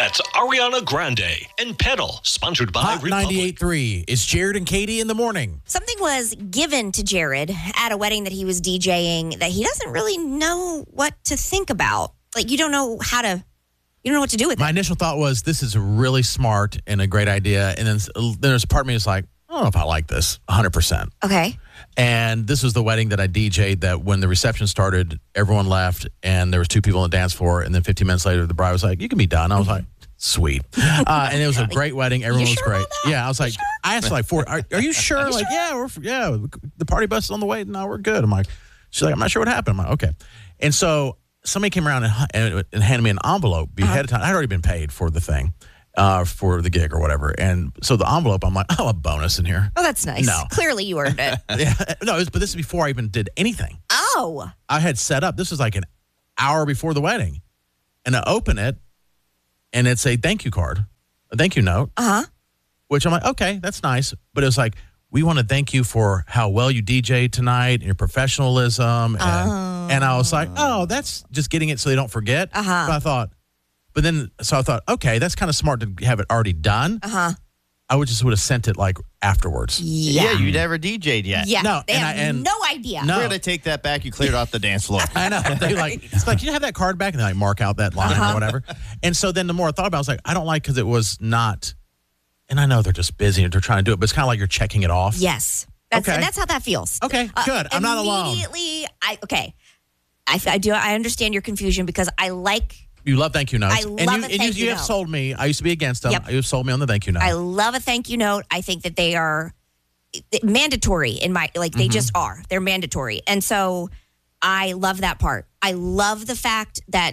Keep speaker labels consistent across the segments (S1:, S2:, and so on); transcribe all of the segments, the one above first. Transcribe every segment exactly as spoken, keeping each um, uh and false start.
S1: That's Ariana Grande and Pedal, sponsored by
S2: Hot
S1: Republic.
S2: ninety-eight point three. It's Jared and Katie in the morning.
S3: Something was given to Jared at a wedding that he was DJing that he doesn't really know what to think about. Like, you don't know how to, you don't know what to do with
S2: My
S3: it.
S2: initial thought was, this is really smart and a great idea. And then, then there's a part of me that's like, I don't know if I like this one hundred percent.
S3: Okay.
S2: And this was the wedding that I D J'd that when the reception started, everyone left and there was two people on the dance floor. And then fifteen minutes later, the bride was like, you can be done. I was like, sweet. Uh, and it was a great wedding. Everyone was
S3: sure
S2: great.
S3: about that?
S2: Yeah, I was like,
S3: sure?
S2: I asked her like, four, are, are you sure?
S3: Are you
S2: like,
S3: sure?
S2: yeah, we're, yeah, the party bus is on the way. No, we're good. I'm like, she's like, I'm not sure what happened. I'm like, okay. And so somebody came around and, and, and handed me an envelope
S3: Uh-huh.
S2: ahead of time. I'd already been paid for the thing, uh, for the gig or whatever. And so the envelope, I'm like, oh, a bonus in here.
S3: Oh, that's nice.
S2: No.
S3: Clearly you earned it.
S2: Yeah, no, it was, but this is before I even did anything.
S3: Oh.
S2: I had set up, this was like an hour before the wedding. And I open it, and it's a thank you card, a thank you note,
S3: Uh-huh.
S2: which I'm like, okay, that's nice. But it was like, we want to thank you for how well you D J'd tonight and your professionalism. And,
S3: Oh.
S2: and I was like, oh, that's just getting it so they don't forget.
S3: Uh-huh.
S2: But I thought, but then, so I thought, okay, that's kind of smart to have it already done.
S3: Uh-huh.
S2: I would just would have sent it like afterwards.
S3: Yeah.
S4: you never D J'd yet.
S3: Yeah.
S2: No,
S3: They
S2: and
S3: have
S2: I- and-
S3: no idea.
S2: No.
S4: We're going to take that back. You cleared off the dance floor.
S2: I know. They like, it's like, you have that card back? And they like mark out that line
S3: Uh-huh.
S2: or whatever. And so then the more I thought about it, I was like, I don't like because it was not, and I know they're just busy and they're trying to do it, but it's kind of like you're checking it off.
S3: Yes. That's,
S2: Okay.
S3: and that's how that feels.
S2: Okay, good. I'm not alone.
S3: Immediately, I, okay. I, I do, I understand your confusion because I like,
S2: You love thank you notes.
S3: I
S2: and
S3: love
S2: you,
S3: a
S2: and
S3: thank
S2: you,
S3: you
S2: you have
S3: note.
S2: sold me. I used to be against them.
S3: Yep.
S2: You have sold me on the thank you note.
S3: I love a thank you note. I think that they are mandatory in my, like they
S2: Mm-hmm.
S3: just are. They're mandatory. And so I love that part. I love the fact that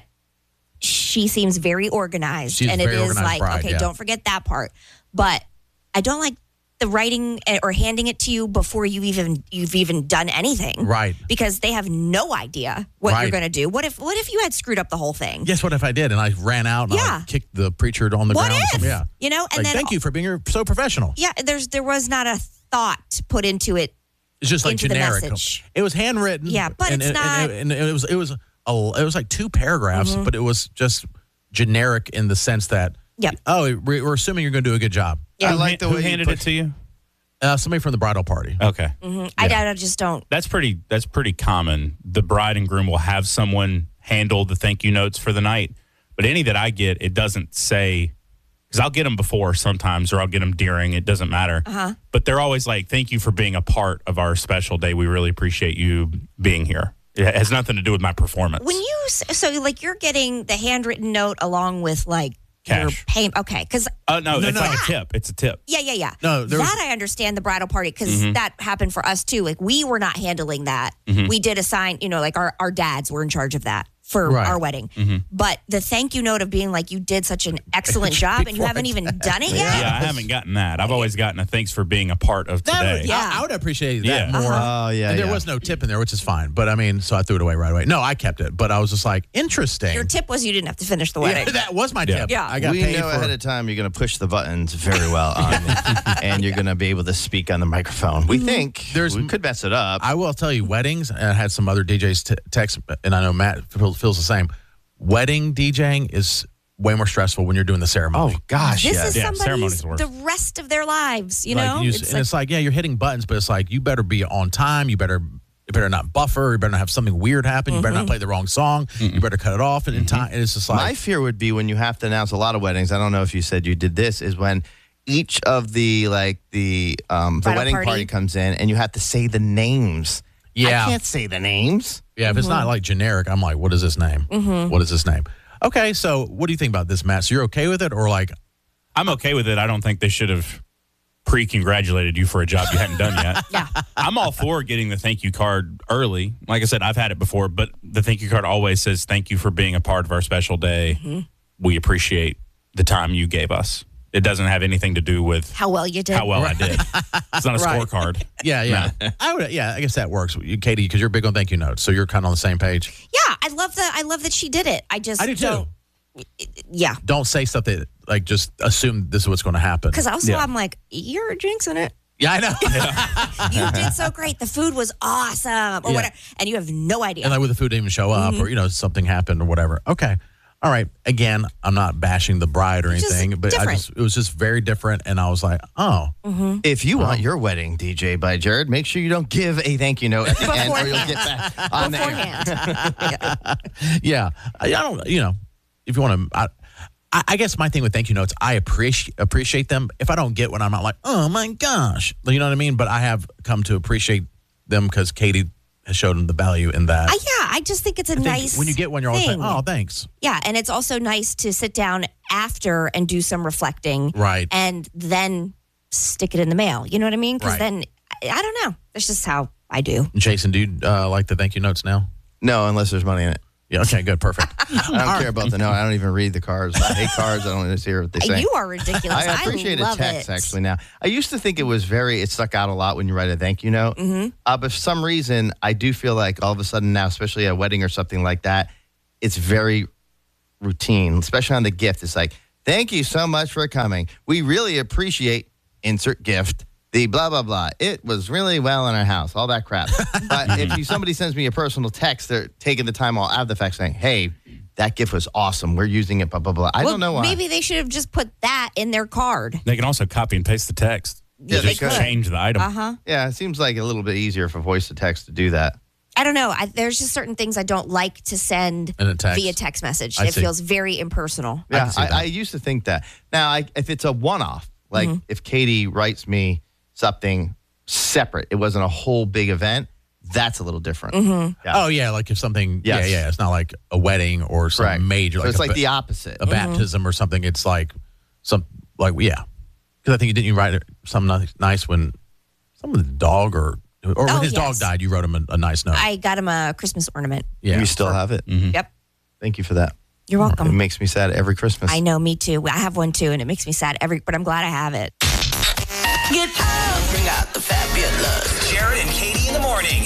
S3: she seems very organized.
S2: She's
S3: and
S2: very
S3: it is
S2: organized
S3: like,
S2: bride,
S3: okay,
S2: yeah.
S3: don't forget that part. But I don't like the writing or handing it to you before you even you've even done anything.
S2: Right.
S3: Because they have no idea what you're
S2: Right.
S3: going to do. What if what if you had screwed up the whole thing?
S2: Guess what if I did? And I ran out and I
S3: Yeah.
S2: like, kicked the preacher on the
S3: What
S2: ground. or
S3: if?
S2: something. Yeah.
S3: You know, and
S2: Like,
S3: then
S2: thank you for being so professional.
S3: yeah, there's there was not a thought put into it.
S2: It's just like
S3: Into the
S2: generic.
S3: message.
S2: It was handwritten.
S3: Yeah, but
S2: and,
S3: it's
S2: and-
S3: not-
S2: And, it, and it was it was a, it was like two paragraphs,
S3: Mm-hmm.
S2: but it was just generic in the sense that
S3: Yep.
S2: oh, we- we're assuming you're going to do a good job.
S3: Yeah.
S4: I like the
S5: Who
S4: way you
S5: handed
S4: put-
S5: it to you?
S2: Uh, somebody from the bridal party.
S5: Okay.
S3: I, I just don't.
S5: That's pretty that's pretty common. The bride and groom will have someone handle the thank you notes for the night. But any that I get, it doesn't say, because I'll get them before sometimes, or I'll get them during. It doesn't matter.
S3: Uh-huh.
S5: But they're always like, thank you for being a part of our special day. We really appreciate you being here. It has nothing to do with my performance.
S3: When you s- so like you're getting the handwritten note along with like your
S5: Cash.
S3: pay. Okay, because
S5: Oh, no,
S2: No,
S5: it's
S2: no.
S5: like a tip. It's a tip.
S3: yeah, yeah, yeah.
S2: No, there was-
S3: that I understand the bridal party because
S5: Mm-hmm.
S3: that happened for us too. Like we were not handling that.
S5: Mm-hmm.
S3: We did assign, you know, like our our dads were in charge of that for
S2: Right.
S3: our wedding.
S5: Mm-hmm.
S3: But the thank you note of being like you did such an excellent job and you haven't even done it yet.
S5: Yeah, I haven't gotten that. I've always gotten a thanks for being a part of
S2: That
S5: today.
S2: would-
S3: Yeah.
S2: I, I would appreciate that
S5: Yeah.
S2: more.
S4: Oh, yeah,
S2: And there
S4: yeah.
S2: was no tip in there, which is fine. But I mean, so I threw it away right away. No, I kept it. But I was just like, interesting.
S3: Your tip was you didn't have to finish the
S2: Yeah,
S3: wedding.
S2: that was my
S5: Yeah.
S2: tip.
S3: Yeah.
S2: I got
S4: we
S2: paid
S4: know
S2: for
S4: ahead of time you're going to push the buttons very well on me, and you're going to be able to speak on the microphone. We think
S2: There's-
S4: we could mess it up.
S2: I will tell you, weddings, and I had some other D Js t- text, and I know Matt feels feels the same. Wedding DJing is way more stressful when you're doing the ceremony.
S4: oh gosh,
S3: This
S4: yes.
S3: is
S5: Yeah,
S3: somebody's
S5: ceremony's worse.
S3: the rest of their lives, you
S2: Like,
S3: know?
S2: you-
S3: It's
S2: and
S3: like-
S2: it's like, yeah, you're hitting buttons, but it's like you better be on time. You better you better not buffer. You better not have something weird happen. You better
S3: Mm-hmm.
S2: not play the wrong song. You better cut it off in, in time. And it's just like,
S4: My fear would be when you have to announce a lot of weddings. I don't know if you said you did this. Is when each of the like the um the
S3: Bridal
S4: wedding
S3: party.
S4: party. comes in, and you have to say the names.
S2: Yeah.
S4: I can't say the names.
S2: yeah, if it's
S3: Mm-hmm.
S2: not like generic, I'm like, what is this name? What is this name? Okay, so what do you think about this, Matt? So you're okay with it, or like,
S5: I'm okay with it. I don't think they should have pre-congratulated you for a job you hadn't done yet.
S3: Yeah.
S5: I'm all for getting the thank you card early. Like I said, I've had it before, but the thank you card always says, thank you for being a part of our special day.
S3: Mm-hmm.
S5: We appreciate the time you gave us. It doesn't have anything to do with
S3: how well you did.
S5: how well I did. It's not a
S2: Right.
S5: scorecard.
S2: yeah, yeah, I would, yeah, I guess that works, You- Katie, because you're big on thank you notes, so you're kind of on the same page.
S3: Yeah, I love that. I love that she did it. I just
S2: I do too.
S3: don't- Yeah,
S2: Don't say stuff that like just assume this is what's going to happen.
S3: because also
S5: Yeah.
S3: I'm like, you're jinxing it.
S2: Yeah, I know.
S3: You did so great. The food was awesome, or
S2: Yeah.
S3: whatever, and you have no idea.
S2: And like, with the food didn't even show up,
S3: Mm-hmm.
S2: or you know, something happened or whatever. Okay, all right, again, I'm not bashing the bride or
S3: It's just
S2: anything, but I
S3: different.
S2: just it was just very different, and I was like, oh,
S4: If you want your wedding D J by Jared, make sure you don't give a thank you note at the end, or you'll
S3: Beforehand.
S4: get back on the air.
S3: Beforehand.
S2: yeah, I, I don't, you know, if you want to. I, I guess my thing with thank you notes, I appreciate appreciate them. If I don't get one, I'm not like, oh my gosh, you know what I mean. But I have come to appreciate them because Katie has showed them the value in that.
S3: I, yeah, I just think it's a
S2: I think
S3: nice
S2: when you get one, you're always like,
S3: thing.
S2: oh, thanks.
S3: Yeah, and it's also nice to sit down after and do some reflecting.
S2: Right.
S3: And then stick it in the mail. You know what I mean? Because
S2: Right.
S3: then, I, I don't know. That's just how I do.
S2: Jason, do you uh, like the thank you notes now?
S4: No, unless there's money in it.
S2: Yeah. Okay. Good. Perfect.
S4: I don't care about the note. I don't even read the cards. I hate cards. I don't even hear what they say.
S3: You are ridiculous.
S4: I appreciate a
S3: love
S4: text
S3: it.
S4: actually now. I used to think it was very, it stuck out a lot when you write a thank you note. Mm-hmm. Uh, but for some reason, I do feel like all of a sudden now, especially at a wedding or something like that, it's very routine, especially on the gift. It's like, thank you so much for coming. We really appreciate insert gift. The blah, blah, blah. It was really well in our house, all that crap. But if you somebody sends me a personal text, they're taking the time all out of the fact saying, hey, that gift was awesome. We're using it, blah, blah, blah. I
S3: Well,
S4: don't know why.
S3: Maybe they should have just put that in their card.
S5: They can also copy and paste the text.
S3: Yeah,
S5: You
S3: they
S5: just
S3: could.
S5: change the item.
S3: Uh huh.
S4: Yeah, it seems like a little bit easier for voice to text to do that.
S3: I don't know. I, there's just certain things I don't like to send
S2: In a text.
S3: via text message.
S2: I
S3: it
S2: see.
S3: feels very impersonal.
S4: Yeah,
S2: can see
S4: I,
S2: that.
S4: I used to think that. Now, I, if it's a one-off, like
S3: Mm-hmm.
S4: if Katie writes me something separate, it wasn't a whole big event, that's a little different.
S3: Mm-hmm.
S4: Yeah.
S2: Oh yeah, like if something.
S4: Yes.
S2: Yeah, yeah. It's not like a wedding or some
S4: Correct.
S2: major.
S4: So
S2: Like
S4: it's
S2: a,
S4: like
S2: ba-
S4: the opposite.
S2: a baptism or something. It's like some like yeah. Because I think you didn't you write something nice, nice when some of the dog or or when
S3: Oh,
S2: his dog
S3: yes.
S2: died, you wrote him a, a nice note.
S3: I got him a Christmas ornament.
S2: yeah.
S4: You still have it.
S3: Yep.
S4: Thank you for that.
S3: You're
S4: It
S3: welcome.
S4: makes me sad every Christmas.
S3: I know, me too. I have one too, and it makes me sad every. But I'm glad I have it.
S6: Get up, bring up